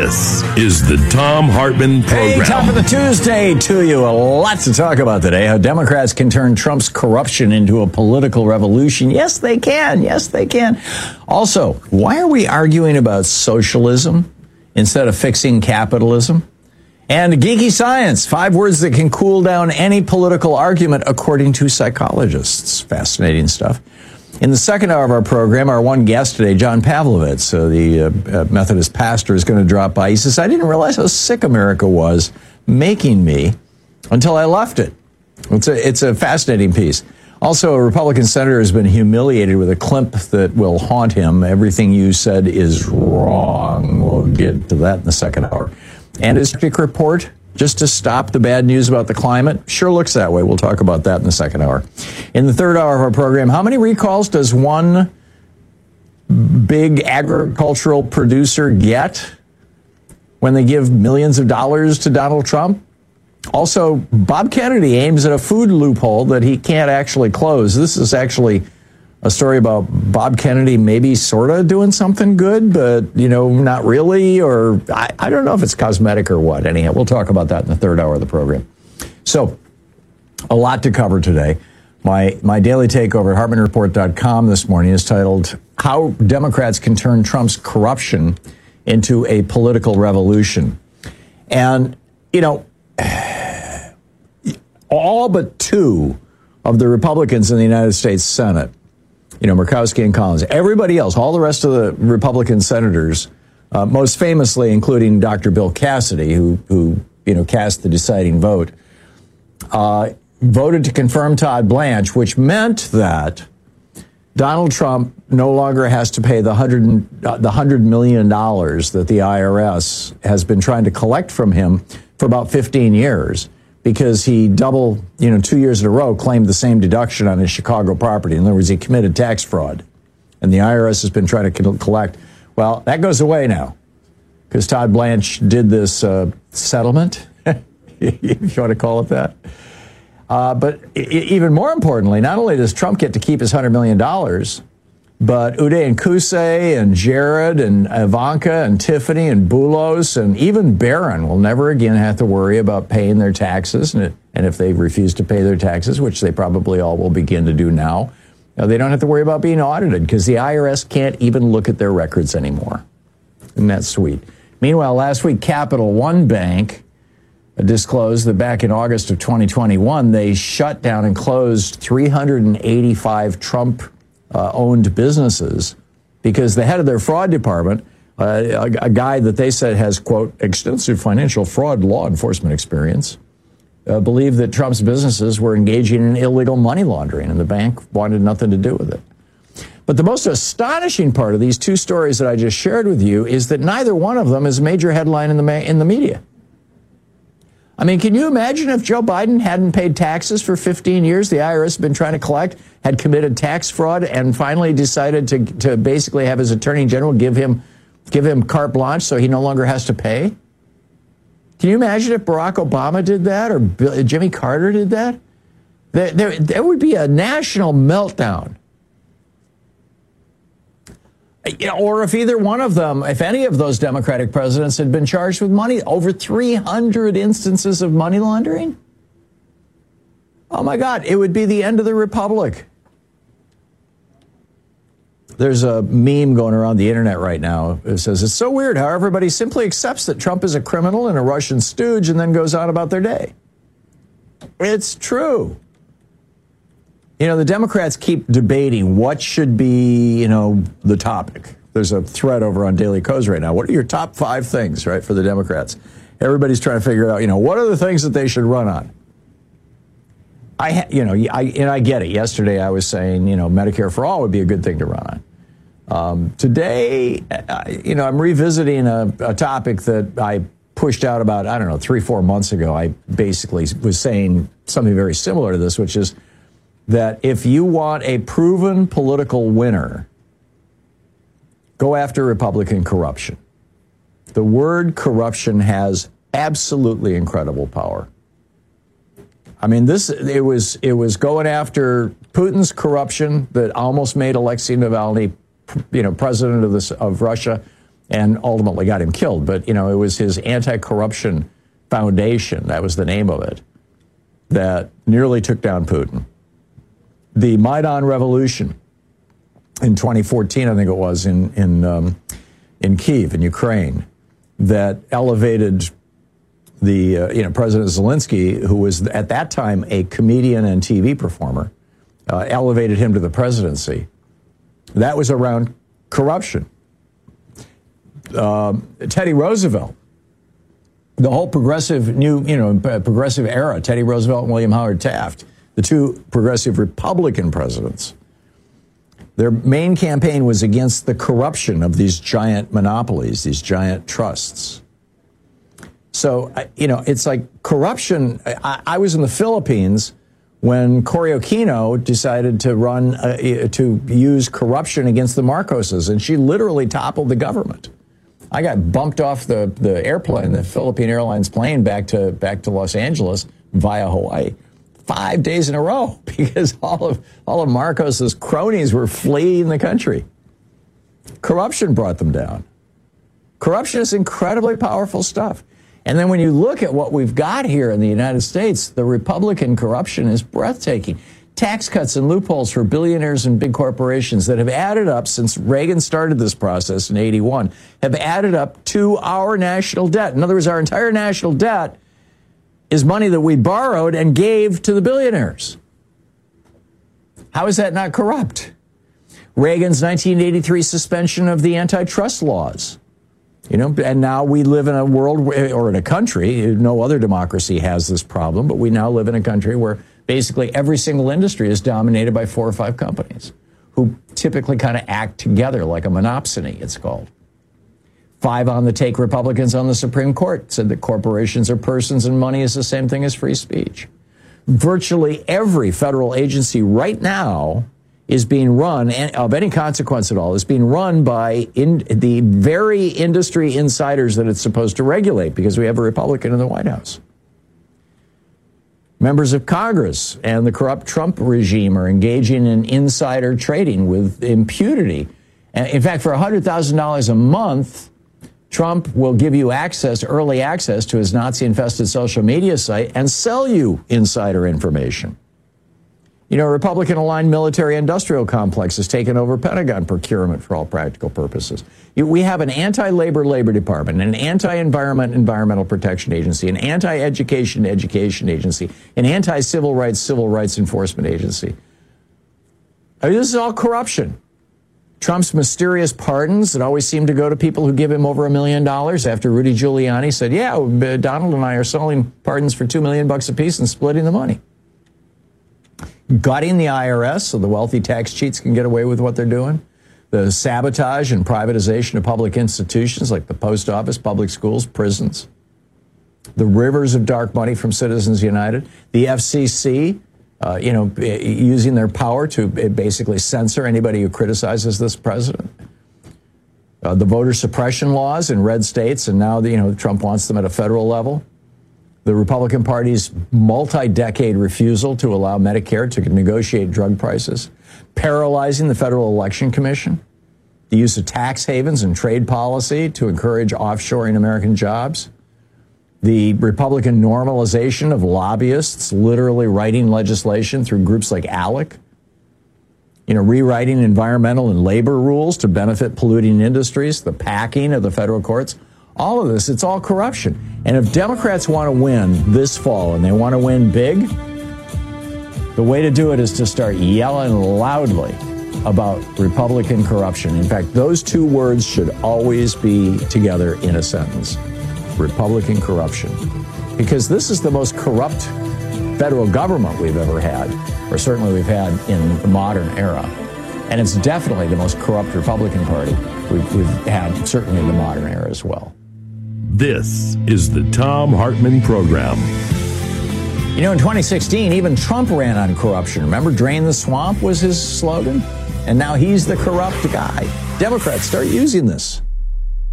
This is the Thom Hartmann Program. Hey, top of the Tuesday to you. Lots to talk about today. How Democrats can turn Trump's corruption into a political revolution. Yes, they can. Yes, they can. Also, why are we arguing about socialism instead of fixing capitalism? And geeky science, 5 words that can cool down any political argument according to psychologists. Fascinating stuff. In the second hour of our program, our one guest today, John Pavlovitz, the Methodist pastor, is going to drop by. He says, I didn't realize how sick America was making me until I left it. It's a fascinating piece. Also, a Republican senator has been humiliated with a clip that will haunt him. Everything you said is wrong. We'll get to that in the second hour. And his report, just to stop the bad news about the climate, sure looks that way. We'll talk about that in the second hour. In the third hour of our program, how many recalls does one big agricultural producer get when they give millions of dollars to Donald Trump? Also, Bob Kennedy aims at a food loophole that he can't actually close. This is actually a story about Bob Kennedy maybe sort of doing something good, but, not really, or I don't know if it's cosmetic or what. Anyhow, we'll talk about that in the third hour of the program. So, a lot to cover today. My daily takeover at HartmannReport.com this morning is titled, How Democrats Can Turn Trump's Corruption into a Political Revolution. And, all but 2 of the Republicans in the United States Senate, Murkowski and Collins, everybody else, all the rest of the Republican senators, most famously including Dr. Bill Cassidy, who cast the deciding vote, voted to confirm Todd Blanche, which meant that Donald Trump no longer has to pay the $100 million that the IRS has been trying to collect from him for about 15 years. Because he 2 years in a row claimed the same deduction on his Chicago property. In other words, he committed tax fraud. And the IRS has been trying to collect. Well, that goes away now. Because Todd Blanche did this settlement, if you want to call it that. But even more importantly, not only does Trump get to keep his $100 million, but Uday and Kusei and Jared and Ivanka and Tiffany and Boulos and even Barron will never again have to worry about paying their taxes. And if they refuse to pay their taxes, which they probably all will begin to do now, they don't have to worry about being audited because the IRS can't even look at their records anymore. Isn't that sweet? Meanwhile, last week, Capital One Bank disclosed that back in August of 2021, they shut down and closed 385 Trump-owned businesses because the head of their fraud department, a guy that they said has, quote, extensive financial fraud law enforcement experience, believed that Trump's businesses were engaging in illegal money laundering, and the bank wanted nothing to do with it. But the most astonishing part of these 2 stories that I just shared with you is that neither one of them is a major headline in the media. I mean, can you imagine if Joe Biden hadn't paid taxes for 15 years, the IRS had been trying to collect, had committed tax fraud, and finally decided to basically have his attorney general give him carte blanche so he no longer has to pay? Can you imagine if Barack Obama did that or Jimmy Carter did that? There would be a national meltdown. Or if either one of them, if any of those Democratic presidents had been charged with money, over 300 instances of money laundering. Oh, my God, it would be the end of the republic. There's a meme going around the internet right now. It says, it's so weird how everybody simply accepts that Trump is a criminal and a Russian stooge and then goes on about their day. It's true. The Democrats keep debating what should be, the topic. There's a thread over on Daily Kos right now. What are your top 5 things, right, for the Democrats? Everybody's trying to figure out, what are the things that they should run on? I get it. Yesterday I was saying, Medicare for all would be a good thing to run on. Today, I'm revisiting a topic that I pushed out about, 3-4 months ago. I basically was saying something very similar to this, which is that if you want a proven political winner, go after Republican corruption. The word corruption has absolutely incredible power. I mean, it was going after Putin's corruption that almost made Alexei Navalny, president of Russia. and ultimately got him killed. But, it was his anti-corruption foundation, that was the name of it, that nearly took down Putin. The Maidan Revolution in 2014, I think it was, in Kyiv, in Ukraine, that elevated the, President Zelensky, who was at that time a comedian and TV performer, elevated him to the presidency. That was around corruption. Teddy Roosevelt, the whole progressive progressive era, Teddy Roosevelt and William Howard Taft, the two progressive Republican presidents, their main campaign was against the corruption of these giant monopolies, these giant trusts. So, it's like corruption. I was in the Philippines when Cory Aquino decided to use corruption against the Marcoses, and she literally toppled the government. I got bumped off the airplane, the Philippine Airlines plane, back to Los Angeles via Hawaii 5 days in a row because all of Marcos's cronies were fleeing the country. Corruption brought them down. Corruption is incredibly powerful stuff. And then when you look at what we've got here in the United States, the Republican corruption is breathtaking. Tax cuts and loopholes for billionaires and big corporations that have added up since Reagan started this process in 81, have added up to our national debt. In other words, our entire national debt is money that we borrowed and gave to the billionaires. How is that not corrupt? Reagan's 1983 suspension of the antitrust laws. And now we live in a world or in a country, no other democracy has this problem, but we now live in a country where basically every single industry is dominated by 4 or 5 companies who typically kind of act together like a monopsony, it's called. 5 on the take Republicans on the Supreme Court said that corporations are persons and money is the same thing as free speech. Virtually every federal agency right now is being run, of any consequence at all, is being run by the very industry insiders that it's supposed to regulate because we have a Republican in the White House. Members of Congress and the corrupt Trump regime are engaging in insider trading with impunity. In fact, for $100,000 a month, Trump will give you early access to his Nazi-infested social media site and sell you insider information. Republican-aligned military-industrial complex has taken over Pentagon procurement for all practical purposes. We have an anti-labor labor department, an anti-environment environmental protection agency, an anti-education education agency, an anti-civil rights enforcement agency. This is all corruption. Trump's mysterious pardons that always seem to go to people who give him over $1 million after Rudy Giuliani said, Donald and I are selling pardons for $2 million apiece and splitting the money. Gutting the IRS so the wealthy tax cheats can get away with what they're doing. The sabotage and privatization of public institutions like the post office, public schools, prisons. The rivers of dark money from Citizens United. The FCC, using their power to basically censor anybody who criticizes this president. The voter suppression laws in red states, and now Trump wants them at a federal level. The Republican Party's multi-decade refusal to allow Medicare to negotiate drug prices, paralyzing the Federal Election Commission, the use of tax havens and trade policy to encourage offshoring American jobs, the Republican normalization of lobbyists literally writing legislation through groups like ALEC, rewriting environmental and labor rules to benefit polluting industries, the packing of the federal courts. All of this, it's all corruption. And if Democrats want to win this fall and they want to win big, the way to do it is to start yelling loudly about Republican corruption. In fact, those 2 words should always be together in a sentence. Republican corruption. Because this is the most corrupt federal government we've ever had, or certainly we've had in the modern era. And it's definitely the most corrupt Republican Party we've had, certainly in the modern era as well. This is the Thom Hartmann Program. In 2016, even Trump ran on corruption. Remember, drain the swamp was his slogan? And now he's the corrupt guy. Democrats, start using this.